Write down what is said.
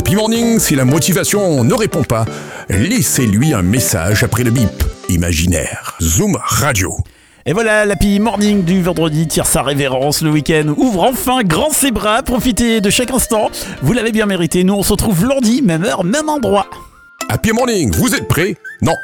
Happy Morning, si la motivation ne répond pas, laissez-lui un message après le bip imaginaire. Zoom Radio. Et voilà, l'Happy Morning du vendredi tire sa révérence. Le week-end ouvre enfin grand ses bras. Profitez de chaque instant. Vous l'avez bien mérité. Nous, on se retrouve lundi, même heure, même endroit. Happy Morning, vous êtes prêts? Non,